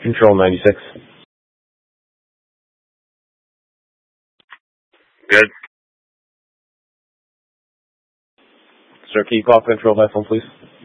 Control 96. Good. Sir, can you call control by phone, please?